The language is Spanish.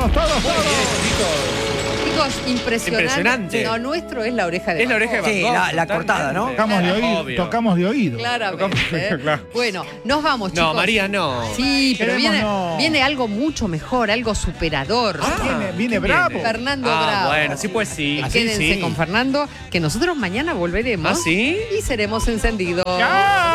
Chicos, impresionante. No, nuestro es la oreja de Es la oreja de Van Gogh. Sí, la cortada, ¿no? Tocamos de oído. Claramente. Claro. Bueno, nos vamos, chicos. No, María, no. Sí, pero Queremos viene algo mucho mejor, algo superador. Viene bravo. Fernando Bravo. Bueno, sí, pues sí. Quédense con Fernando, que nosotros mañana volveremos. ¿Ah, sí? Y seremos encendidos.